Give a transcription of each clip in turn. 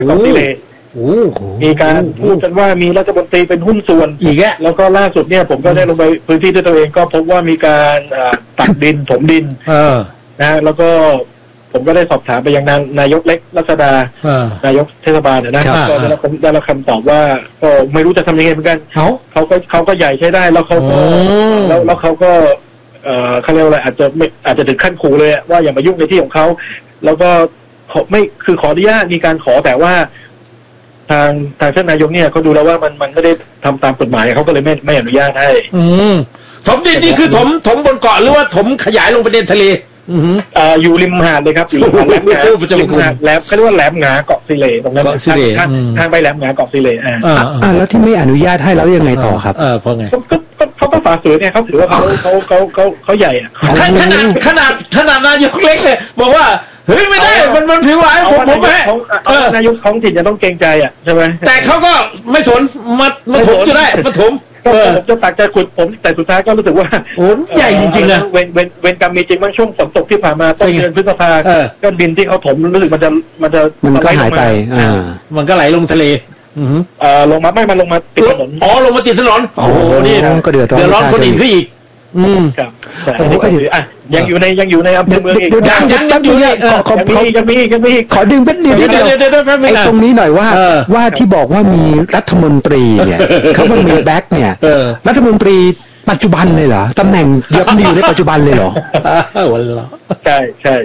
กองซิเลมีการพูดกันว่ามีรัฐมนตรีเป็นหุ้นส่วนอีกแล้วก็ล่าสุดเนี่ยผมก็ได้ลงไปพื้นที่ด้วยตัวเองก็พบว่ามีการตักดินถมดินนะแล้วก็ผมก็ได้สอบถามไปยังนายกเล็กรัศดานายกเทศบาลนะก็ได้รับคำตอบว่าก็ไม่รู้จะทำยังไงเหมือนกันเขาก็ใหญ่ใช้ได้แล้วเขาก็แล้วเขาก็เขาเรียกว่าอะไรอาจจะถึงขั้นขู่เลยว่าอย่ามายุ่งในที่ของเขาแล้วก็ไม่คือขออนุญาตมีการขอแต่ว่าทางท่านนายกเนี่ยเขาดูแล้วว่ามันไม่ได้ทำตามกฎหมายเขาก็เลยไม่อนุญาตให้ถมดินนี่คือถมบนเกาะหรือว่าถมขยายลงไปในทะเลอยู่ริมหาดเลยครับอยู่ริมหาดแหลมเขาเรียกว่าแหลมหงาเกาะซิเลตรงนั้นทางไปแหลมหงาเกาะซิเลแล้วที่ไม่อนุญาตให้แล้วยังไงต่อครับเพราะไงเขาก็ฝ่าฝืนเนี่ยเขาถือว่าเขาใหญ่อะขนาดนายกเล็กเนี่ยบอกว่าเฮ้ยไม่ได้มันผิวไหวผมไม่นายกท้องถิ่นจะต้องเกรงใจอ่ะใช่ไหมแต่เขาก็ไม่สนมาถมจะได้มาถมจะตักจะขุดผมแต่สุดท้ายก็รู้สึกว่าโอ้ใหญ่จริงๆนะเว้นกรรมมีจริงบางช่วงฝนตกที่ผ่านมาต้นเดือนพฤษภาก็ดินที่เขาถมรู้สึกมันก็หายไปมันก็ไหลลงทะเลลงมาไม่มันลงมาติดถนนลงมาติดถนนโอ้โหนี่ก็เดือดร้อนคนอื่นขึ้นอีกครับยังอยู่ในอำเภอเมืองอีกยังอยู่เนี่ยขอดึงเป็นเดียวไอ้ตรงนี้หน่อยว่าที่บอกว่ามีรัฐมนตรีเนี่ยเขามันมีแบ็คเนี่ยรัฐมนตรีปัจจุบันเลยเหรอตำแหน่งเดียวกันอยู่ในปัจจุบันเลยเหรอใช่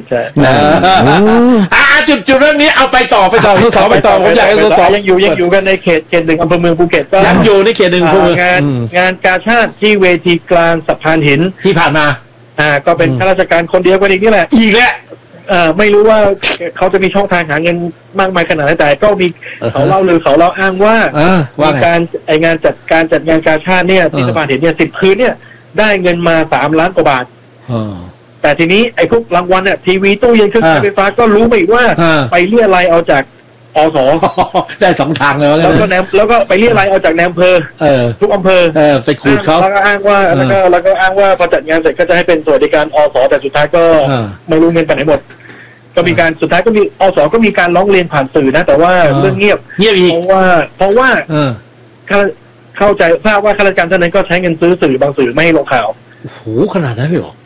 จุดเรื่องนี้เอาไปต่อสอบไปต่อผมอยากให้สอบยังอยู่กันในเขตหนึ่งอำเภอเมืองภูเก็ตก็ยังอยู่ในเขตหนึ่งงานกาชาดที่เวทีกลางสะพานหินที่ผ่านมาก็เป็นข้าราชการคนเดียวกันอีกนี่แหละอีกแล้วไม่รู้ว่าเขาจะมีช่องทางหาเงินมากมายขนาดไหนแต่ก็มีเขาเล่าอ้างว่ามีการงานจัดงานกาชาดเนี่ยที่สะพานหินเนี่ย10 คืนเนี่ยได้เงินมา3 ล้านกว่าบาทแต่ทีนี้ไอ้พวกรางวัลเนี่ยทีวีตู้เย็นเครื่องใช้ไฟฟ้าก็รู้ไปอีกว่าไปเรียรายเอาจากอสได้2 ทางเลยแล้วก็ไปเรียรายเอาจากแนมเพอทุกอำเภอไปขูดเขาแล้วก็อ้างว่าพอจัดงานเสร็จก็จะให้เป็นสวัสดิการอสแต่สุดท้ายก็ไม่รู้เงินไปไหนหมดก็มีการสุดท้ายก็มีอสก็มีการร้องเรียนผ่านสื่อนะแต่ว่าเรื่องเงียบอีกเพราะว่าเข้าใจทราบว่าข้าราชการท่านนั้นก็ใช้เงินซื้อสื่อบางสื่อไม่ให้ลงข่าวโอ้โหขนาดนั้นเลยเหรอ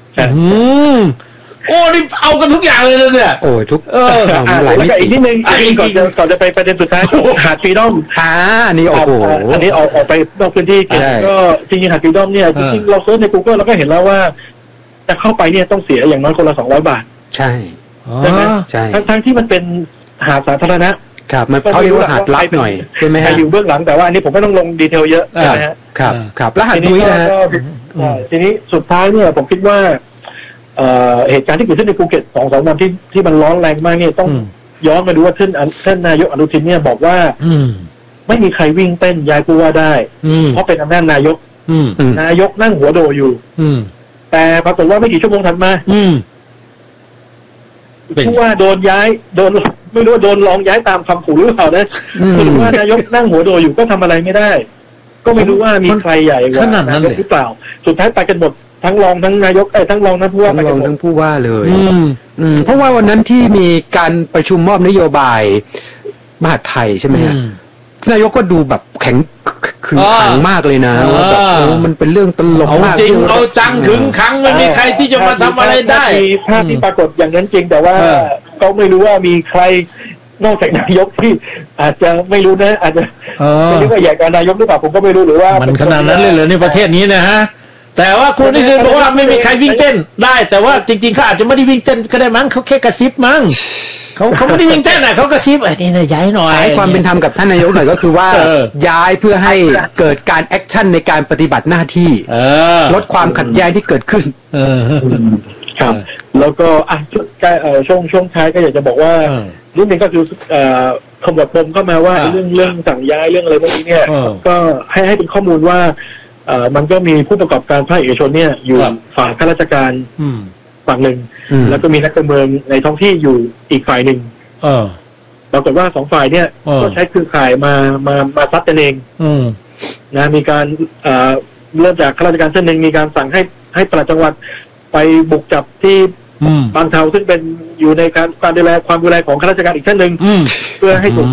โอ้นี่เอากันทุกอย่างเลยเนี่ยโอ้ทุกแล้วก็อีกนิดนึงก่อนจะไปประเด็นสุดท้ายหาดฟรีดอมนี่โอ้โหอันนี้ออกไปนอกพื้นที่ก็จริงๆหาดฟรีดอมเนี่ยจริงๆเราเซิร์ชใน Google เราก็เห็นแล้วว่าจะเข้าไปเนี่ยต้องเสียอย่างน้อยคนละ200 บาทใช่ไหมใช่ทั้งที่มันเป็นหาดสาธารณะครับมันเขาเรียกว่าหาดลับหน่อยใช่ไหมฮะอยู่เบื้องหลังแต่ว่าอันนี้ผมไม่ต้องลงดีเทลเยอะนะฮะครับแล้วหาดนุ้ยนะทีนี้สุดท้ายเนี่ยผมคิดว่าเหตุการณ์ที่เกิดขึ้นในภูเก็ต2-3 วันที่มันร้อนแรงมากเนี่ยต้องย้อนมาดูว่าท่านนายกอนุทินเนี่ยบอกว่าไม่มีใครวิ่งเต้นย้ายผู้ว่าได้เพราะเป็นอำนาจนายกนั่งหัวโดอยู่แต่ปรากฏว่าไม่กี่ชั่วโมงถัดมาผู้ว่าโดนย้ายไม่รู้โดนลองย้ายตามคำขู่หรือเปล่านะไม่รู้ว่านายกนั่งหัวโดอยู่ก็ทำอะไรไม่ได้ก็ไม่รู้ว่ามีใครใหญ่กว่านายกหรือเปล่าสุดท้ายไปกันหมดทั้งรองทั้งนายกทั้งรองทั้งผู้ว่าทั้งผู้ว่าเลยเพราะว่าวันนั้นที่มีการประชุมมอบนโยบายมหาดไทยใช่ไหมฮะนายกก็ดูแบบแข็งขึงขังมากเลยนะว่าแบบมันเป็นเรื่องตลกมากจริงเอาจังขึงขังไม่มีใครที่จะมาทำอะไรได้ภาพที่ปรากฏอย่างนั้นจริงแต่ว่าก็ไม่รู้ว่ามีใครนอกจากนายกที่อาจจะไม่รู้นะอาจจะไม่รู้ว่าใหญ่กว่านายกหรือเปล่าผมก็ไม่รู้หรือว่ามันขนาดนั้นเลยเหรอในประเทศนี้นะฮะแต่ว่าคุณนี่คือบอกว่าไม่มีใครวิ่งเต้นได้แต่ว่าจริงๆเขาอาจจะไม่ได้วิ่งเต้นก็ได้มั้งเขาแค่กระซิบมั้งเขาไม่ได้วิ่งเต้นเขากระซิบนี่นะย้ายหน่อยให้ความเป็นธรรมกับท่านนายกหน่อยก็คือว่าย้ายเพื่อให้เกิดการแอคชั่นในการปฏิบัติหน้าที่ลดความขัดแย้งที่เกิดขึ้นครับแล้วก็ช่วงท้ายก็อยากจะบอกว่านิดนึงก็คือขมวดปมเข้ามาว่าเรื่องสั่งย้ายเรื่องอะไรพวกนี้เนี่ยก็ให้เป็นข้อมูลว่ามันก็มีผู้ประกอบการภาคเอกชนเนี่ยอยู่ฝ่ายข้าราชการฝั่งหนึ่งแล้วก็มีนักการเมืองในท้องที่อยู่อีกฝ่ายหนึ่งปรากฏว่า2 ฝ่ายเนี่ยก็ใช้เครือข่ายมาซัดกันเองนะมีการเริ่มจากข้าราชการเส้นหนึ่งมีการสั่งให้ปลัดจังหวัดไปบุกจับที่บางเทาซึ่งเป็นอยู่ในการดูแลความดูแลของข้าราชการอีกท่านหนึ่งเพื่อให้ถูก